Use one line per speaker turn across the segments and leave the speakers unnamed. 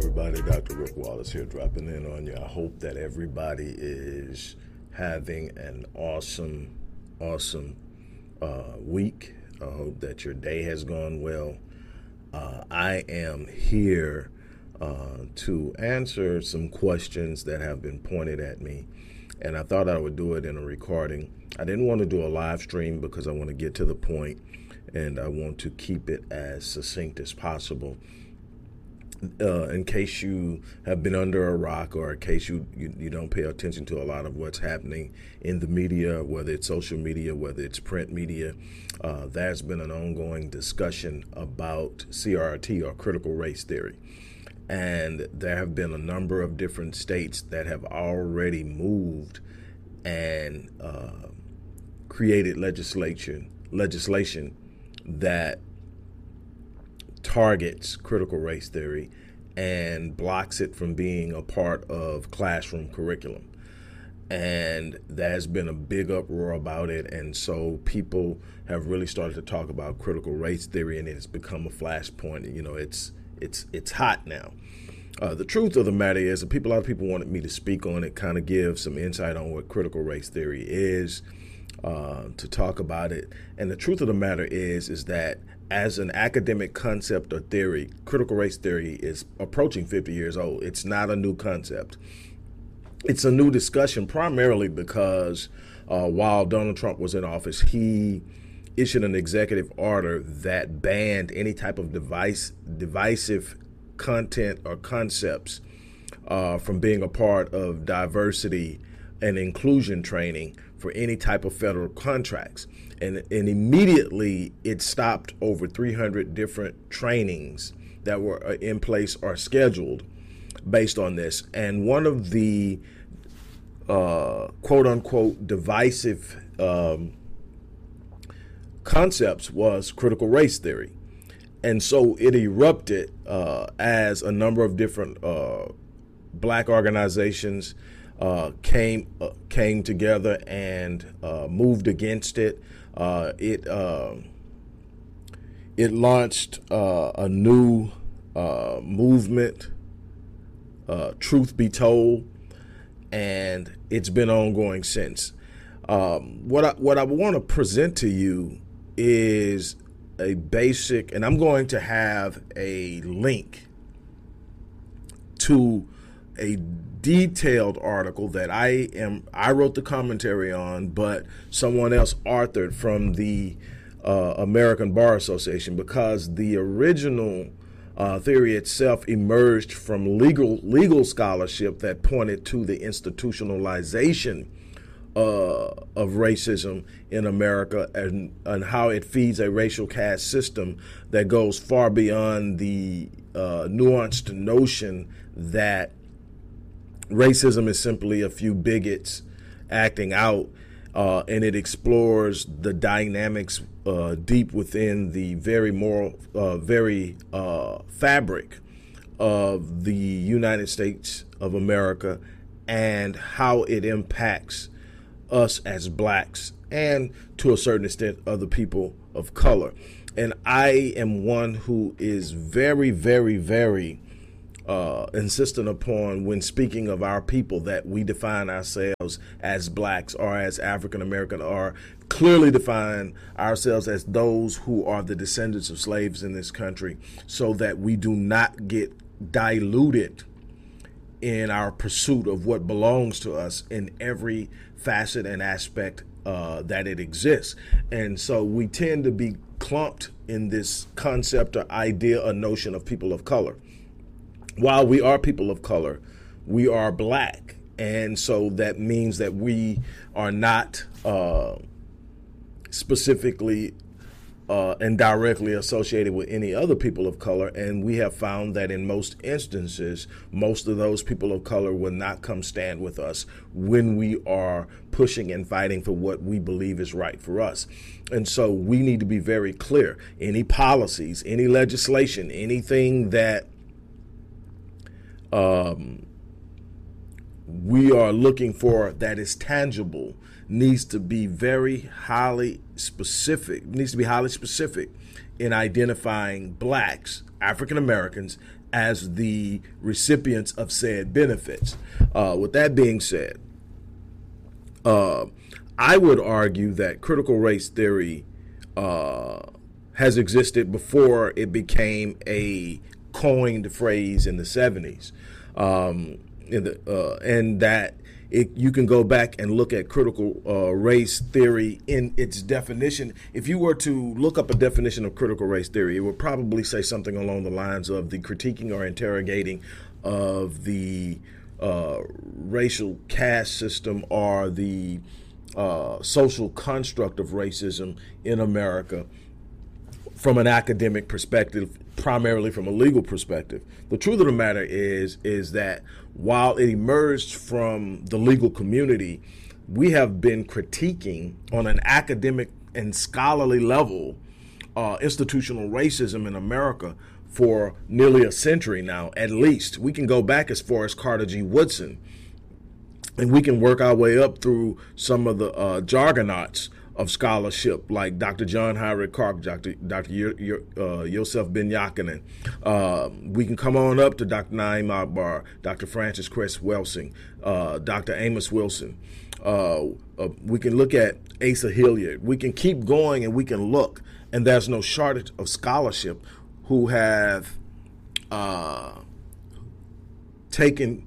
everybody. Dr. Rick Wallace here, dropping in on you. I hope that everybody is having an awesome week. I hope that your day has gone well. I am here to answer some questions that have been pointed at me, and I thought I would do it in a recording. I didn't want to do a live stream because I want to get to the point, and I want to keep it as succinct as possible. In case you have been under a rock, or in case you don't pay attention to a lot of what's happening in the media, whether it's social media, whether it's print media, there's been an ongoing discussion about CRT, or critical race theory. And there have been a number of different states that have already moved and created legislation that targets critical race theory and blocks it from being a part of classroom curriculum. And there's been a big uproar about it, and so people have really started to talk about critical race theory, and it's become a flashpoint. You know, it's hot now. The truth of the matter is that a lot of people wanted me to speak on it, kind of give some insight on what critical race theory is, to talk about it. And the truth of the matter is that as an academic concept or theory, critical race theory is approaching 50 years old. It's not a new concept. It's a new discussion primarily because while Donald Trump was in office, he issued an executive order that banned any type of divisive content or concepts from being a part of diversity and inclusion training for any type of federal contracts. And immediately it stopped over 300 different trainings that were in place or scheduled based on this. And one of the quote unquote divisive concepts was critical race theory. And so it erupted as a number of different black organizations came together and moved against it. It launched a new movement, Truth Be Told, and it's been ongoing since. What I want to present to you is a basic, and I'm going to have a link to a detailed article that I wrote the commentary on, but someone else authored from the American Bar Association, because the original theory itself emerged from legal scholarship that pointed to the institutionalization of racism in America and how it feeds a racial caste system that goes far beyond the nuanced notion that racism is simply a few bigots acting out, and it explores the dynamics deep within the very fabric of the United States of America and how it impacts us as blacks and, to a certain extent, other people of color. And I am one who is very, very, very insistent upon, when speaking of our people, that we define ourselves as blacks or as African American, or clearly define ourselves as those who are the descendants of slaves in this country, so that we do not get diluted in our pursuit of what belongs to us in every facet and aspect that it exists. And so we tend to be clumped in this concept or idea or notion of people of color. While we are people of color, we are black. And so that means that we are not specifically and directly associated with any other people of color. And we have found that in most instances, most of those people of color will not come stand with us when we are pushing and fighting for what we believe is right for us. And so we need to be very clear. Any policies, any legislation, anything that we are looking for that is tangible needs to be highly specific in identifying blacks, African Americans, as the recipients of said benefits. With that being said, I would argue that critical race theory has existed before it became a coined phrase in the 70s. And that you can go back and look at critical race theory in its definition. If you were to look up a definition of critical race theory, it would probably say something along the lines of the critiquing or interrogating of the racial caste system or the social construct of racism in America from an academic perspective, primarily from a legal perspective. The truth of the matter is that while it emerged from the legal community, we have been critiquing on an academic and scholarly level institutional racism in America for nearly a century now, at least. We can go back as far as Carter G. Woodson, and we can work our way up through some of the jargonauts of scholarship, like Dr. John Heinrich Clarke, Dr. Yosef Ben Yakinen. We can come on up to Dr. Naim Akbar, Dr. Francis Cress Welsing, Dr. Amos Wilson. We can look at Asa Hilliard. We can keep going and we can look, and there's no shortage of scholarship who have taken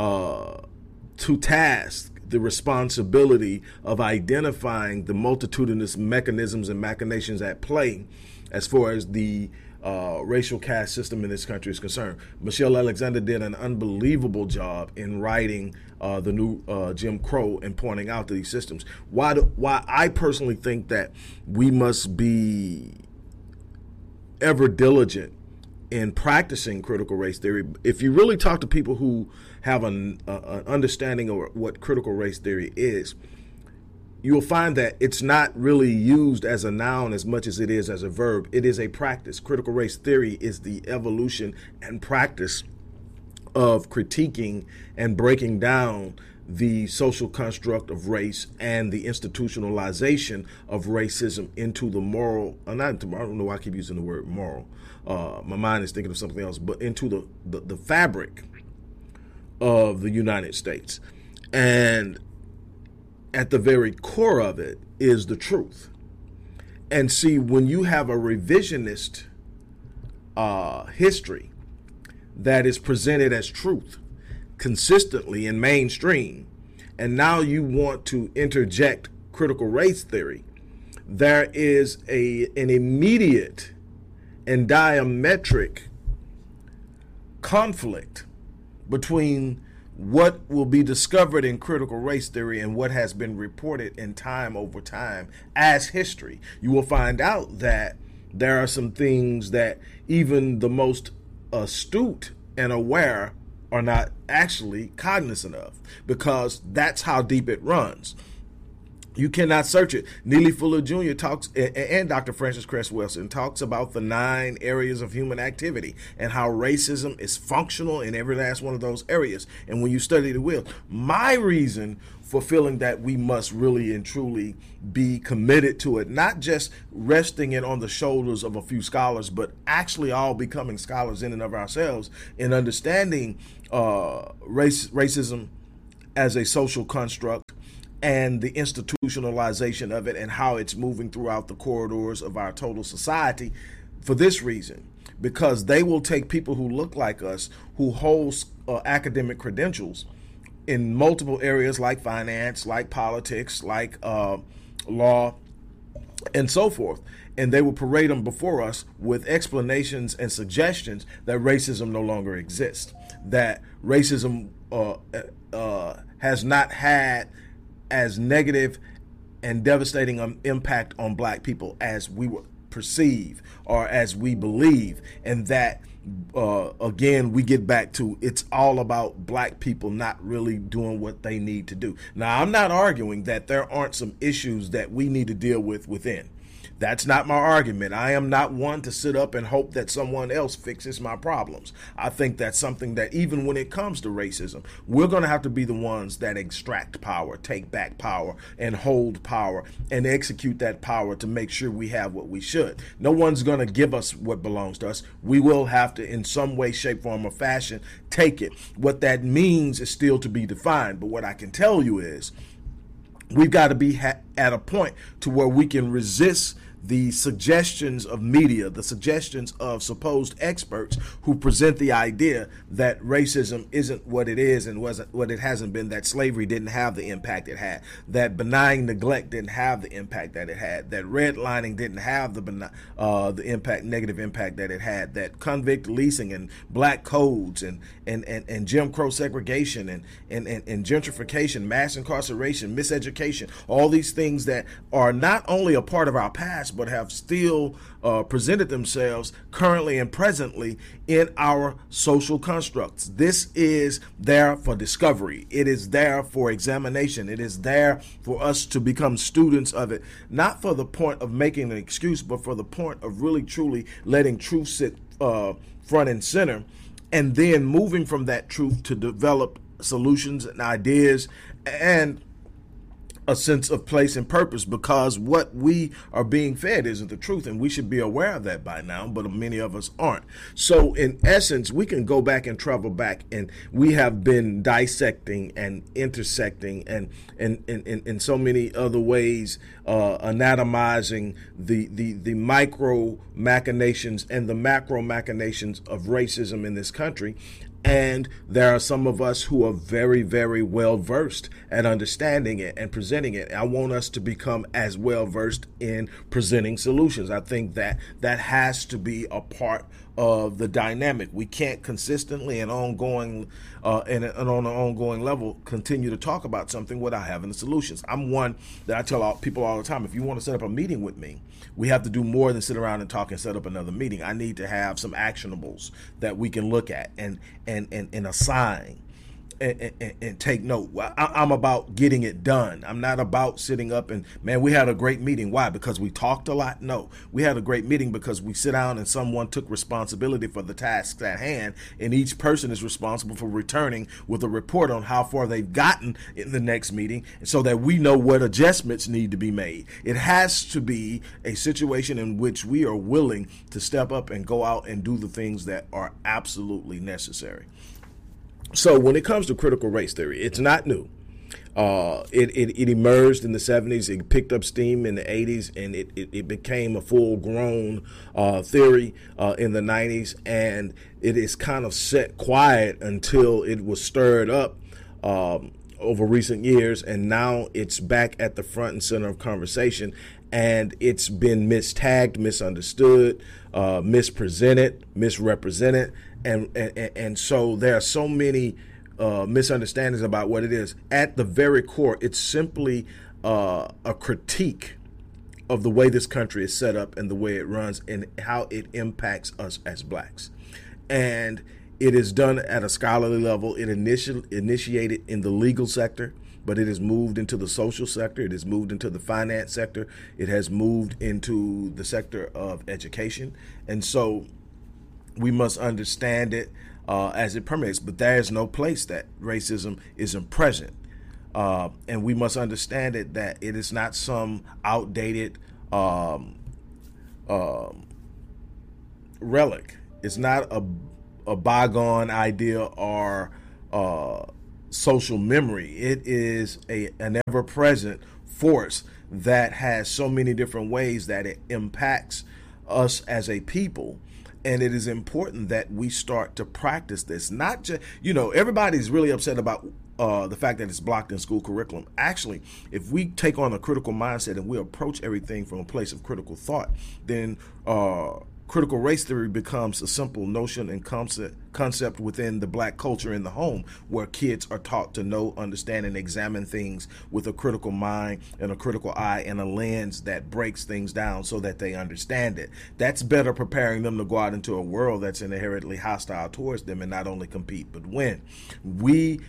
to task the responsibility of identifying the multitudinous mechanisms and machinations at play as far as the racial caste system in this country is concerned. Michelle Alexander did an unbelievable job in writing the new Jim Crow and pointing out these systems. Why I personally think that we must be ever diligent in practicing critical race theory. If you really talk to people who have an understanding of what critical race theory is, you'll find that it's not really used as a noun as much as it is as a verb. It is a practice. Critical race theory is the evolution and practice of critiquing and breaking down the social construct of race and the institutionalization of racism into the moral, I don't know why I keep using the word moral. My mind is thinking of something else, but into the fabric of the United States. And at the very core of it is the truth. And see, when you have a revisionist history that is presented as truth consistently in mainstream, and now you want to interject critical race theory, there is an immediate and diametric conflict between what will be discovered in critical race theory and what has been reported in time over time as history. You will find out that there are some things that even the most astute and aware are not actually cognizant of, because that's how deep it runs. You cannot search it. Neely Fuller Jr. talks, and Dr. Francis Cress Welsing talks about the 9 areas of human activity and how racism is functional in every last one of those areas. And when you study the will, my reason for feeling that we must really and truly be committed to it, not just resting it on the shoulders of a few scholars, but actually all becoming scholars in and of ourselves in understanding racism as a social construct and the institutionalization of it and how it's moving throughout the corridors of our total society, for this reason, because they will take people who look like us, who hold academic credentials in multiple areas like finance, like politics, like law, and so forth, and they will parade them before us with explanations and suggestions that racism no longer exists, that racism has not had as negative and devastating an impact on black people as we would perceive or as we believe, and that again we get back to it's all about black people not really doing what they need to do. Now, I'm not arguing that there aren't some issues that we need to deal with within. That's not my argument. I am not one to sit up and hope that someone else fixes my problems. I think that's something that even when it comes to racism, we're going to have to be the ones that extract power, take back power, and hold power, and execute that power to make sure we have what we should. No one's going to give us what belongs to us. We will have to, in some way, shape, form, or fashion, take it. What that means is still to be defined. But what I can tell you is we've got to be at a point to where we can resist the suggestions of media, the suggestions of supposed experts who present the idea that racism isn't what it is and wasn't what it hasn't been, that slavery didn't have the impact it had, that benign neglect didn't have the impact that it had, that redlining didn't have the negative impact that it had, that convict leasing and black codes and Jim Crow segregation and gentrification, mass incarceration, miseducation, all these things that are not only a part of our past, but have still presented themselves currently and presently in our social constructs. This is there for discovery. It is there for examination. It is there for us to become students of it, not for the point of making an excuse, but for the point of really truly letting truth sit front and center, and then moving from that truth to develop solutions and ideas and a sense of place and purpose, because what we are being fed isn't the truth, and we should be aware of that by now, but many of us aren't. So in essence, we can go back and travel back, and we have been dissecting and intersecting and in so many other ways anatomizing the micro machinations and the macro machinations of racism in this country. And there are some of us who are very, very well versed at understanding it and presenting it. I want us to become as well versed in presenting solutions. I think that has to be a part of the dynamic. We can't consistently and ongoing and on an ongoing level continue to talk about something without having the solutions. I'm one that I tell people all the time, if you want to set up a meeting with me, we have to do more than sit around and talk and set up another meeting. I need to have some actionables that we can look at and assign and take note. I'm about getting it done. I'm not about sitting up and, man, we had a great meeting. Why? Because we talked a lot? No. We had a great meeting because we sit down and someone took responsibility for the tasks at hand, and each person is responsible for returning with a report on how far they've gotten in the next meeting, so that we know what adjustments need to be made. It has to be a situation in which we are willing to step up and go out and do the things that are absolutely necessary. So when it comes to critical race theory, it's not new. It emerged in the 70s. It picked up steam in the 80s, and it became a full-grown theory in the 90s. And it is kind of set quiet until it was stirred up over recent years. And now it's back at the front and center of conversation. And it's been mistagged, misunderstood, mispresented, misrepresented. And so there are so many misunderstandings about what it is. At the very core, it's simply a critique of the way this country is set up and the way it runs and how it impacts us as blacks. And it is done at a scholarly level. It initiated in the legal sector, but it has moved into the social sector. It has moved into the finance sector. It has moved into the sector of education. And so we must understand it as it permeates, but there is no place that racism isn't present. And we must understand it, that it is not some outdated relic. It's not a bygone idea or social memory. It is an ever-present force that has so many different ways that it impacts us as a people. And it is important that we start to practice this. Not just, everybody's really upset about the fact that it's blocked in school curriculum. Actually, if we take on a critical mindset and we approach everything from a place of critical thought, then critical race theory becomes a simple notion and concept within the black culture in the home, where kids are taught to know, understand, and examine things with a critical mind and a critical eye and a lens that breaks things down so that they understand it. That's better preparing them to go out into a world that's inherently hostile towards them and not only compete but win. We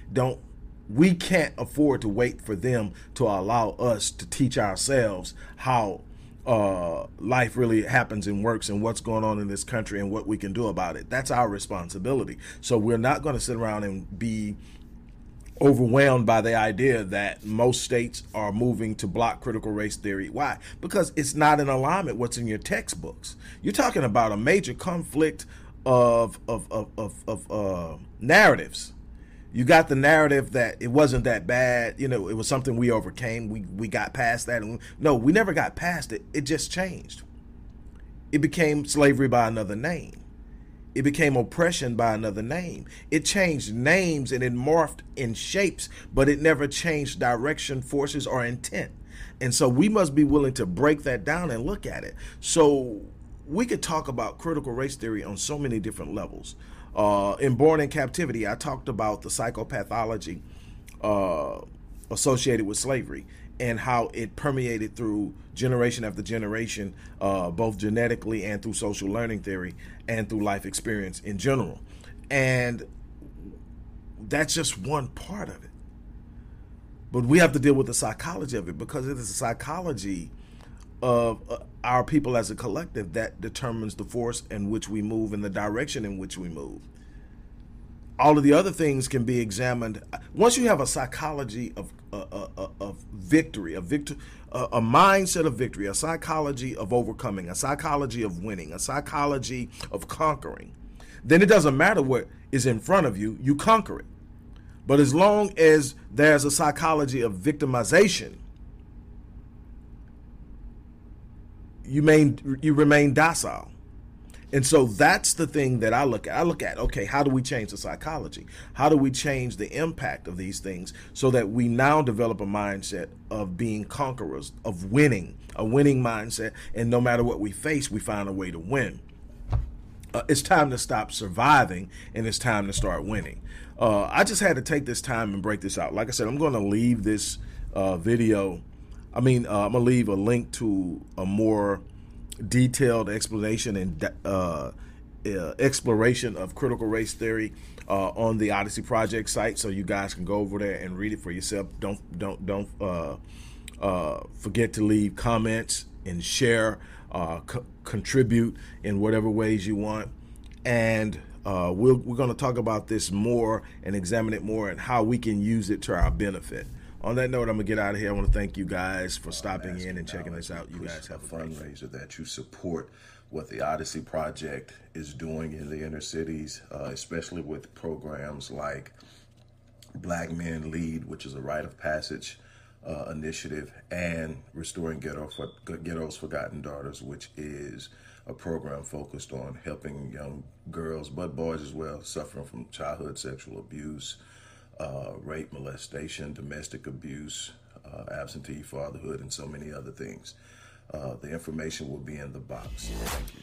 can't afford to wait for them to allow us to teach ourselves how life really happens and works, and what's going on in this country and what we can do about it. That's our responsibility. So we're not going to sit around and be overwhelmed by the idea that most states are moving to block critical race theory. Why? Because it's not in alignment with what's in your textbooks. You're talking about a major conflict of narratives. You got the narrative that it wasn't that bad, it was something we overcame. We got past that. No, we never got past it. It just changed. It became slavery by another name. It became oppression by another name. It changed names and it morphed in shapes, but it never changed direction, forces, or intent. And so we must be willing to break that down and look at it. So we could talk about critical race theory on so many different levels. In Born in Captivity, I talked about the psychopathology associated with slavery and how it permeated through generation after generation, both genetically and through social learning theory and through life experience in general. And that's just one part of it. But we have to deal with the psychology of it, because it is the psychology of our people as a collective that determines the force in which we move and the direction in which we move. All of the other things can be examined. Once you have a psychology of victory, a mindset of victory, a psychology of overcoming, a psychology of winning, a psychology of conquering, then it doesn't matter what is in front of you, you conquer it. But as long as there's a psychology of victimization, you remain docile. And so that's the thing that I look at. Okay, how do we change the psychology? How do we change the impact of these things so that we now develop a mindset of being conquerors, of winning, a winning mindset, and no matter what we face, we find a way to win. It's time to stop surviving, and it's time to start winning. I just had to take this time and break this out. Like I said, I'm going to leave this video. I'm going to leave a link to a more detailed explanation and exploration of critical race theory on the Odyssey Project site, so you guys can go over there and read it for yourself. Don't forget to leave comments and share, contribute in whatever ways you want, and we're going to talk about this more and examine it more and how we can use it to our benefit. On that note, I'm going to get out of here. I want to thank you guys for stopping in and checking us out. You guys have a
fundraiser that you support what the Odyssey Project is doing in the inner cities, especially with programs like Black Men Lead, which is a rite of passage initiative, and Restoring Ghetto's Forgotten Daughters, which is a program focused on helping young girls, but boys as well, suffering from childhood sexual abuse, rape, molestation, domestic abuse, absentee fatherhood, and so many other things. The information will be in the box. Thank you.